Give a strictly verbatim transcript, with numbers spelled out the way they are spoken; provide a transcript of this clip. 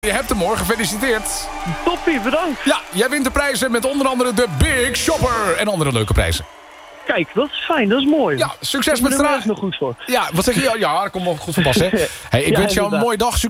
Je hebt hem hoor, gefeliciteerd. Toppie, bedankt. Ja, jij wint de prijzen met onder andere de Big Shopper en andere leuke prijzen. Kijk, dat is fijn, dat is mooi. Ja, succes met straat. straat. Daar is nog goed voor. Ja, wat zeg je? Ja, dat komt wel goed van pas, hè. Hey, ik Ja, wens jou een inderdaad. mooie dag. Succes.